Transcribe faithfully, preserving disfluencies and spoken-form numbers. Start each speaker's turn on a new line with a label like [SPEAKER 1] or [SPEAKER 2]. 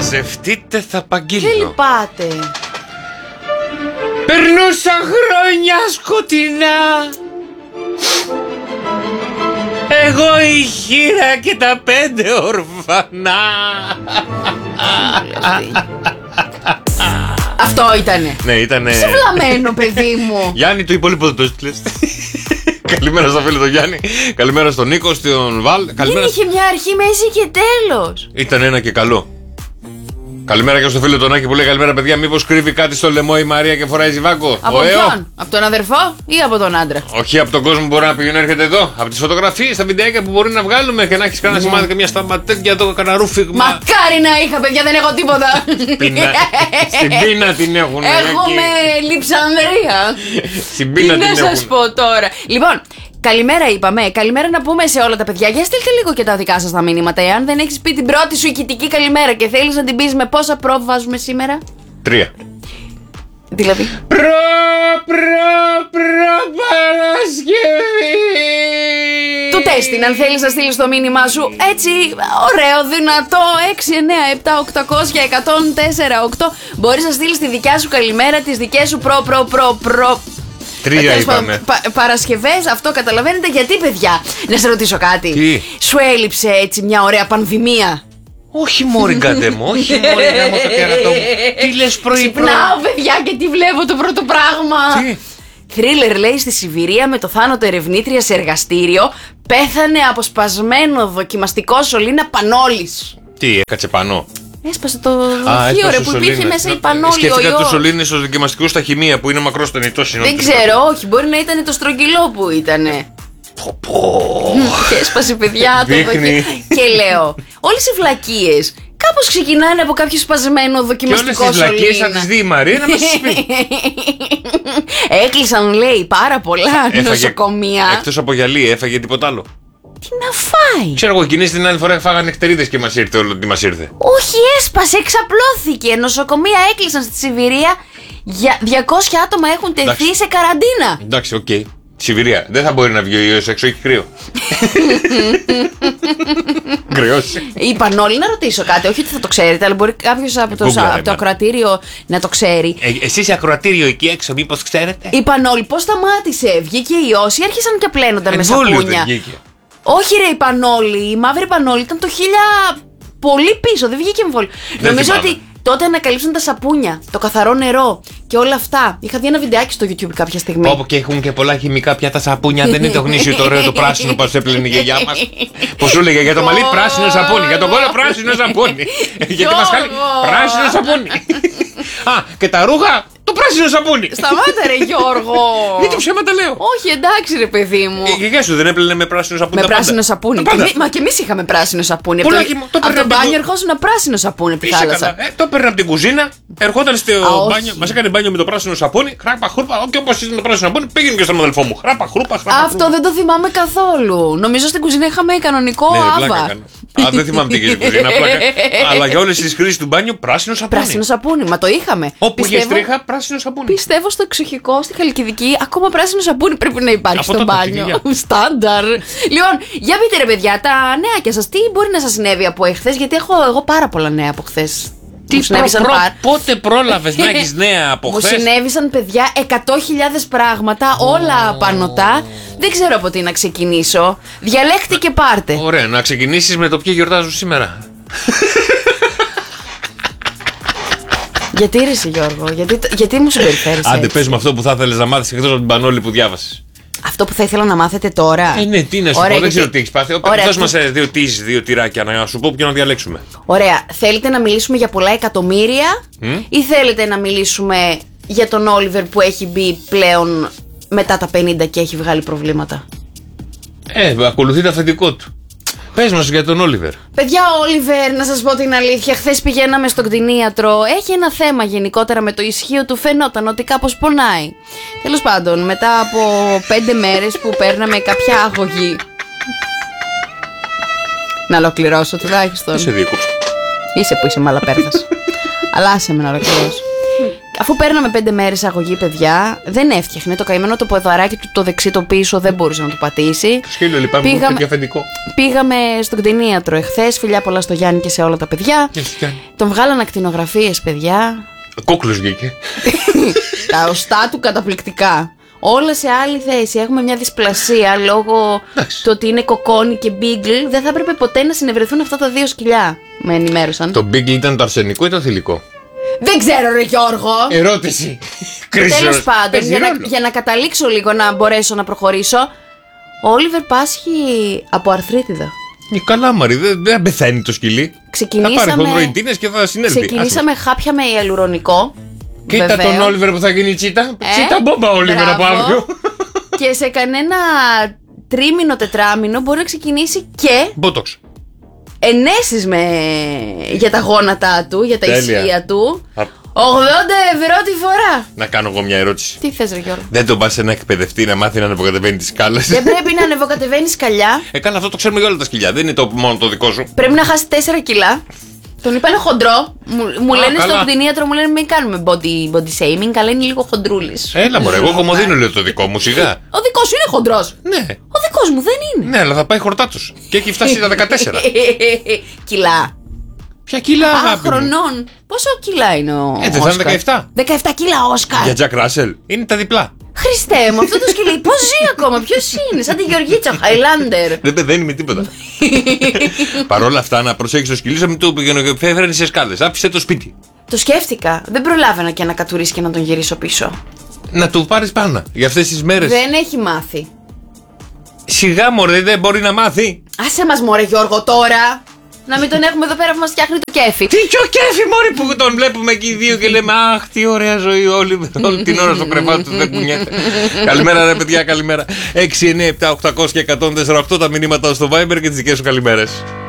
[SPEAKER 1] μαζευτείτε, θα παγγείλω.
[SPEAKER 2] Τι λυπάτε?
[SPEAKER 1] Περνούσαν χρόνια σκοτεινά, εγώ η χείρα και τα πέντε ορφανά.
[SPEAKER 2] Αυτό ήτανε.
[SPEAKER 1] Ναι, ήτανε.
[SPEAKER 2] Σε βλαμμένο, παιδί μου.
[SPEAKER 1] Γιάννη, το υπόλοιπο δεν το έστειλες. Καλημέρα στο φίλο τον Γιάννη. Καλημέρα στον Νίκο, στον Βαλ.
[SPEAKER 2] Δεν είχε μια αρχή, μέση και τέλος.
[SPEAKER 1] Ήταν ένα και καλό. Καλημέρα και στο φίλο τον Άκη που λέει καλημέρα, παιδιά. Μήπως κρύβει κάτι στο λαιμό η Μαρία και φοράει ζιβάκο?
[SPEAKER 2] Από ποιον? Από τον αδερφό ή από τον άντρα?
[SPEAKER 1] Όχι, από τον κόσμο που μπορεί να πηγαίνει, έρχεται εδώ. Από τις φωτογραφίες, τα βιντεάκια που μπορεί να βγάλουμε και να έχει κανένα
[SPEAKER 2] ναι.
[SPEAKER 1] σημάδι και μια σταματέτια εδώ, κανένα ρούφιγμα.
[SPEAKER 2] Μακάρι να είχα, παιδιά, δεν έχω τίποτα.
[SPEAKER 1] Στην πείνα την έχουν.
[SPEAKER 2] Έχουμε λειψανδρία.
[SPEAKER 1] Στην πείνα την έχουν.
[SPEAKER 2] Τι να σας πω τώρα. Λοιπόν, καλημέρα είπαμε. Καλημέρα να πούμε σε όλα τα παιδιά. Για στείλτε λίγο και τα δικά σας τα μηνύματα. Εάν δεν έχεις πει την πρώτη σου ηχητική καλημέρα και θέλεις να την πεις με πόσα προ βάζουμε σήμερα?
[SPEAKER 1] Τρία.
[SPEAKER 2] Δηλαδή.
[SPEAKER 1] Προ, προ, προ Παρασκευή.
[SPEAKER 2] Του τέστην, αν θέλεις να στείλεις το μήνυμά σου έτσι, ωραίο, δυνατό, έξι εννιά επτά οκτακόσια εκατόν τέσσερα οκτώ. Μπορείς να στείλεις τη δικιά σου καλημέρα, τις δικές σου προ, προ, προ, προ.
[SPEAKER 1] Τρία είπαμε.
[SPEAKER 2] Πα, Παρασκευές, αυτό καταλαβαίνετε γιατί, παιδιά. Να σε ρωτήσω κάτι.
[SPEAKER 1] Τι?
[SPEAKER 2] Σου έλειψε έτσι μια ωραία πανδημία?
[SPEAKER 1] Όχι μωρή γκάτε μου, όχι μωρή γάμο το κερατό μου. Τι λες πρωί πρωί?
[SPEAKER 2] Ξυπνάω, παιδιά, και τι βλέπω το πρώτο πράγμα.
[SPEAKER 1] Τι?
[SPEAKER 2] Θρίλερ, λέει, στη Σιβηρία με το θάνατο ερευνήτρια σε εργαστήριο. Πέθανε από σπασμένο δοκιμαστικό σωλήνα Πανόλης.
[SPEAKER 1] Τι, έκατσε πανώ?
[SPEAKER 2] Έσπασε το δοχείο, ρε, που υπήρχε μέσα η Πανόλη.
[SPEAKER 1] Σκέφτηκα τους σωλήνες στους δοκιμαστικούς στα χημεία που είναι μακρόστενητός.
[SPEAKER 2] Δεν ξέρω, όχι, μπορεί να ήταν το στρογγυλό που ήτανε. Και έσπασε, παιδιά, το δοχείο. Και λέω, όλες οι βλακίες κάπως ξεκινάνε από κάποιο σπασμένο δοκιμαστικό σωλήνα.
[SPEAKER 1] Και όλες τις βλακίες θα τις δει η Μαρία να μας τις πει.
[SPEAKER 2] Έκλεισαν, λέει, πάρα πολλά νοσοκομεία.
[SPEAKER 1] Εκτός από γυαλί, έφαγε τίποτα άλλο?
[SPEAKER 2] Τι να φάει?
[SPEAKER 1] Ξέρω εγώ, εκείνες την άλλη φορά φάγανε νεκτερίδες και μας ήρθε όλο τι μας ήρθε.
[SPEAKER 2] Όχι, έσπασε, εξαπλώθηκε. Νοσοκομεία έκλεισαν στη Σιβηρία. Για διακόσια άτομα έχουν τεθεί Εντάξει. σε καραντίνα.
[SPEAKER 1] Εντάξει, οκ. Okay. Σιβηρία. Δεν θα μπορεί να βγει ο ιός έξω, έχει κρύο. Κρυώσει.
[SPEAKER 2] Είπαν όλοι, να ρωτήσω κάτι. Όχι ότι θα το ξέρετε, αλλά μπορεί κάποιος από το, από το ακροατήριο να το ξέρει.
[SPEAKER 1] Ε, εσείς ακροατήριο εκεί έξω, μήπως ξέρετε?
[SPEAKER 2] Είπαν όλοι, πώς σταμάτησε? Βγήκε ιός ή άρχισαν και πλένονταν με σαπούνια? Όχι, ρε, είπαν όλοι. Η μαύρη πανόλη ήταν το χίλια πολύ πίσω, δεν βγήκε εμβόλιο. Νομίζω ότι τότε ανακαλύψαν τα σαπούνια, το καθαρό νερό και όλα αυτά. Είχα δει ένα βιντεάκι στο YouTube κάποια στιγμή.
[SPEAKER 1] Όπου και έχουν και πολλά χημικά πια τα σαπούνια. Δεν είναι το γνήσιο το ωραίο το πράσινο που έπλαινε η γιαγιά μας. Που σου έλεγε για το μαλλί πράσινο σαπούνι, για τον κόλλο πράσινο σαπούνι. Γιατί μας κάνει πράσινο σαπούνι. Α, και τα ρούχα, το πράσινο σαπούνι.
[SPEAKER 2] Σταμάτα, ρε Γιώργο.
[SPEAKER 1] Γιατί ψέματα λέω?
[SPEAKER 2] Όχι, εντάξει, ρε παιδί μου.
[SPEAKER 1] Η γιαγιά σου δεν έπλαινε με πράσινο σαπούνι?
[SPEAKER 2] Με πράσινο σαπούνι. Μα και εμείς είχαμε πράσινο σαπούνι. Από το μπάνιο ερχόσουν πράσινο σαπούνι από τη θάλασσα.
[SPEAKER 1] Το έπαιρνα από την κουζίνα, ερχόταν στο μπάνιο, μας έκανε μπάνιο με το πράσινο σαπούνι. Χράπα, χρούπα, και όπως ήταν το πράσινο σαπούνι, πήγαινε και στον αδελφό μου. Χράπα, χρούπα, χράπα.
[SPEAKER 2] Αυτό δεν το θυμάμαι καθόλου. Νομίζω στην κουζίνα είχαμε κανονικό άβα.
[SPEAKER 1] Α, δεν θυμάμαι τι είχε κουζίνα. Αλλά για όλες τις χρήσεις του μπάνιου πράσινο σαπούνι.
[SPEAKER 2] Πράσινο σαπούνι, μα το είχαμε.
[SPEAKER 1] Όπου είχε τρίχα, πράσινο σαπούνι.
[SPEAKER 2] Πιστεύω στο εξοχικό, στη Χαλκιδική, ακόμα πράσινο σαπούνι πρέπει να υπάρχει στο μπάνιο. Στάνταρ. Λοιπόν, για πείτε, ρε παιδιά, τα νεάκια σας, τι μπορεί να σας συνέβη από εχθές? Γιατί έχω εγώ πάρα πολλά νέα από χθες.
[SPEAKER 1] Τι προ, προ, πότε πρόλαβες να έχεις νέα από χθες?
[SPEAKER 2] Μου συνέβησαν, παιδιά, εκατό χιλιάδες πράγματα, όλα απανωτά. Δεν ξέρω από τι να ξεκινήσω. Διαλέχτε και πάρτε.
[SPEAKER 1] Ωραία, να ξεκινήσεις με το ποιο γιορτάζουν σήμερα.
[SPEAKER 2] Γιατί ρε εσύ, Γιώργο, γιατί, γιατί μου συμπεριφέρεις?
[SPEAKER 1] Άντε, πες μου αυτό που θα ήθελες να μάθεις εκτός από την Πανόλη που διάβασες.
[SPEAKER 2] Αυτό που θα ήθελα να μάθετε τώρα.
[SPEAKER 1] Ε, ναι, τι να σου
[SPEAKER 2] Ωραία,
[SPEAKER 1] πω, δεν
[SPEAKER 2] γιατί...
[SPEAKER 1] ξέρω τι έχεις πάθει. Δώσ' μας δύο τύσεις, δύο τυράκια να σου πω ποιο να διαλέξουμε.
[SPEAKER 2] Ωραία, θέλετε να μιλήσουμε για πολλά εκατομμύρια mm? ή θέλετε να μιλήσουμε για τον Όλιβερ που έχει μπει πλέον μετά τα πενήντα και έχει βγάλει προβλήματα?
[SPEAKER 1] Ε, ακολουθεί το αφεντικό του. Πες μας για τον Όλιβερ.
[SPEAKER 2] Παιδιά, ο Όλιβερ, να σας πω την αλήθεια, χθες πηγαίναμε στον κτηνίατρο. Έχει ένα θέμα γενικότερα με το ισχύο του, φαινόταν ότι κάπως πονάει. Τέλος πάντων, μετά από πέντε μέρες που παίρναμε κάποια αγωγή. Να ολοκληρώσω τουλάχιστον.
[SPEAKER 1] Είσαι δίκοψα.
[SPEAKER 2] Είσαι που είσαι μαλαπέρδας. Αλλά άσε με να ολοκληρώσω. Αφού παίρναμε πέντε μέρες αγωγή, παιδιά, δεν έφτιαχνε. Το καημένο το ποδαράκι του το δεξί το πίσω δεν μπορούσε να το πατήσει.
[SPEAKER 1] Το σκύλο λυπάμαι, πήγαμε, και αφεντικό.
[SPEAKER 2] Πήγαμε στον κτηνίατρο εχθές. Φιλιά πολλά στο Γιάννη και σε όλα τα παιδιά. Τον βγάλαν ακτινογραφίες, παιδιά.
[SPEAKER 1] Κόκλος βγήκε.
[SPEAKER 2] Τα οστά του καταπληκτικά. Όλα σε άλλη θέση. Έχουμε μια δυσπλασία λόγω του ότι είναι κοκόνι και μπίγκλ. Δεν θα έπρεπε ποτέ να συνευρεθούν αυτά τα δύο σκυλιά. Με ενημέρωσαν.
[SPEAKER 1] Το μπίγκλ ήταν το αρσενικό ή το θηλυκό?
[SPEAKER 2] Δεν ξέρω, ρε Γιώργο.
[SPEAKER 1] Ερώτηση.
[SPEAKER 2] Τέλος πάντων, για να, για να καταλήξω λίγο να μπορέσω να προχωρήσω. Ο Όλιβερ πάσχει από αρθρίτιδα.
[SPEAKER 1] Ε, καλά, Μαρή, δεν, δεν πεθαίνει το σκυλί.
[SPEAKER 2] Ξεκινήσαμε...
[SPEAKER 1] Θα πάρει χονδροϊντίνες και θα συνέλθει.
[SPEAKER 2] Ξεκινήσαμε χάπια με ιαλουρονικό.
[SPEAKER 1] Κοίτα βεβαίως. Τον Όλιβερ που θα γίνει τσίτα. Ε, τσίτα μπόμπα Όλιβερ από αύριο.
[SPEAKER 2] Και σε κανένα τρίμηνο, τετράμηνο μπορεί να ξεκινήσει και.
[SPEAKER 1] Μπότοξ.
[SPEAKER 2] Ενέσεις με... για τα γόνατά του, για τα
[SPEAKER 1] τέλεια.
[SPEAKER 2] Ισχύα του. Α... ογδόντα ευρώ τη φορά.
[SPEAKER 1] Να κάνω εγώ μια ερώτηση.
[SPEAKER 2] Τι θες, ρε Γιώργο?
[SPEAKER 1] Δεν τον πας σε ένα εκπαιδευτή να μάθει να ανεβοκατεβαίνει τις σκάλες?
[SPEAKER 2] Δεν πρέπει να ανεβοκατεβαίνει σκαλιά.
[SPEAKER 1] Ε, καλά, αυτό το ξέρουμε για όλα τα σκυλιά. Δεν είναι το, μόνο το δικό σου.
[SPEAKER 2] Πρέπει να χάσει τέσσερα κιλά. Τον είπανε χοντρό. Μου, μου Α, λένε καλά. Στον κτηνίατρο, μου λένε μην κάνουμε body, body shaming, αλλά είναι λίγο χοντρούλης.
[SPEAKER 1] Έλα, μωρέ, εγώ κομμωδίνω λέω το δικό μου, σιγά.
[SPEAKER 2] Ο δικός σου είναι χοντρός.
[SPEAKER 1] Ναι.
[SPEAKER 2] Ο δικός μου δεν είναι.
[SPEAKER 1] Ναι, αλλά θα πάει χορτάτος. Και έχει φτάσει τα δεκατέσσερα.
[SPEAKER 2] Κιλά.
[SPEAKER 1] Ποια κιλά,
[SPEAKER 2] αγάπη μου? Χρονών. Πόσο κιλά είναι ο
[SPEAKER 1] Ε, δεν θα είναι δεκαεπτά.
[SPEAKER 2] δεκαεπτά κιλά, Όσκαρ.
[SPEAKER 1] Για Τζακ Ράσελ. Είναι τα διπλά.
[SPEAKER 2] Χριστέ μου, αυτό το σκυλί πώς ζει ακόμα, ποιος είναι? Σαν τη Γεωργίτσα, Χάιλάντερ.
[SPEAKER 1] Δεν πεθαίνει με τίποτα. Παρ' όλα αυτά, να προσέξεις το σκυλί, μην του πήγαινε και έφερε σε σκάλες. Άφησε το σπίτι.
[SPEAKER 2] Το σκέφτηκα. Δεν προλάβαινα και να κατουρίσει και να τον γυρίσω πίσω.
[SPEAKER 1] Να του πάρεις πάνω για αυτές τις μέρες.
[SPEAKER 2] Δεν έχει μάθει.
[SPEAKER 1] Σιγά, μωρέ, δεν μπορεί να μάθει.
[SPEAKER 2] Άσε μας, μωρέ Γιώργο, τώρα. Να μην τον έχουμε εδώ πέρα που μας φτιάχνει το κέφι.
[SPEAKER 1] Τι πιο κέφι, μωρή, που τον βλέπουμε εκεί οι δύο και λέμε αχ, τι ωραία ζωή, όλη, όλη την ώρα στο κρεβάτι του δεν κουνιέται. Καλημέρα, ρε παιδιά, καλημέρα. έξι εννιά επτά οκτώ μηδέν μηδέν ένα μηδέν τέσσερα οκτώ τα μηνύματα στο Viber και τις δικές σου καλημέρες.